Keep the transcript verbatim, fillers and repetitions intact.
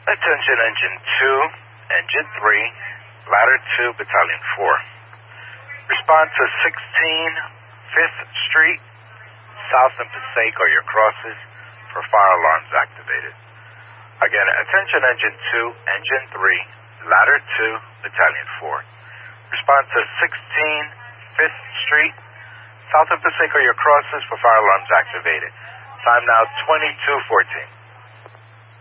Attention Engine two, Engine three, Ladder two, Battalion four. Respond to sixteen fifth Street, South and Passaic are your crosses for fire alarms activated. Again, attention Engine two, Engine three, Ladder two, Battalion four. Respond to sixteen fifth Street, South and Passaic are your crosses for fire alarms activated. Time now twenty-two fourteen.